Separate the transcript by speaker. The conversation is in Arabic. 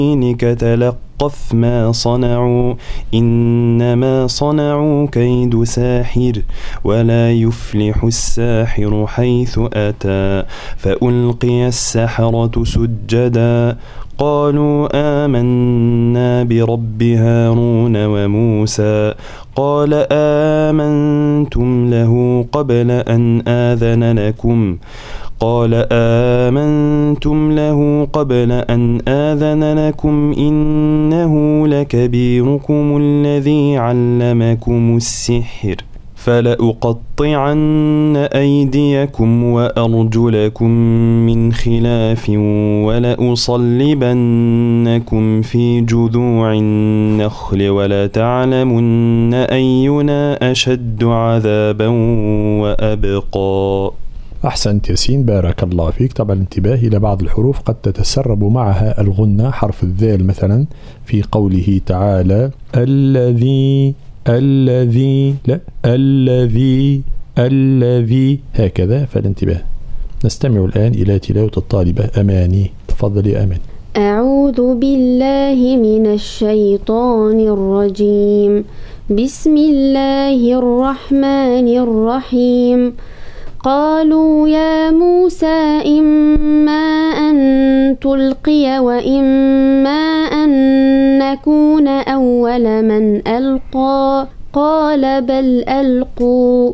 Speaker 1: يمينك تلقف ما صنعوا إنما صنعوا كيد ساحر ولا يفلح الساحر حيث أتى فألقي السحرة سجدا قالوا آمنا برب هارون وموسى قال آمنتم له قبل أن آذن لكم إنه لكبيركم الذي علمكم السحر فلأقطعن أيديكم وأرجلكم من خلاف ولأصلبنكم في جذوع النخل ولتعلمن أينا أشد عذابا وأبقى.
Speaker 2: أحسنت ياسين، بارك الله فيك. طبعا الانتباه إلى بعض الحروف قد تتسرب معها الغنة، حرف الذال مثلا في قوله تعالى الذي هكذا، فالانتباه. نستمع الآن إلى تلاوة الطالبة أماني. تفضل يا أمان.
Speaker 3: أعوذ بالله من الشيطان الرجيم. بسم الله الرحمن الرحيم. قالوا يا موسى إما أن تلقي وإما أن نكون أول من ألقى قال بل ألقوا